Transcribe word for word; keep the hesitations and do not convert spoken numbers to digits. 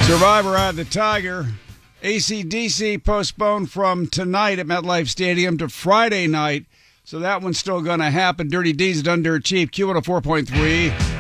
Survivor at the Tiger. A C D C postponed from tonight at MetLife Stadium to Friday night. So that one's still going to happen. Dirty D's at Under Chief, Q one oh four point three.